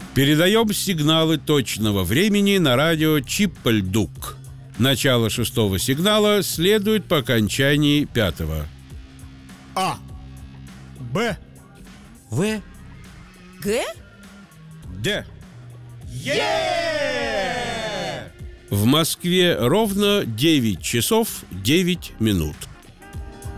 Передаем сигналы точного времени на радио Чиппальдук. Начало 6-го сигнала следует по окончании 5-го. А. Б. В. Г? Д. В Москве ровно 9 часов 9 минут.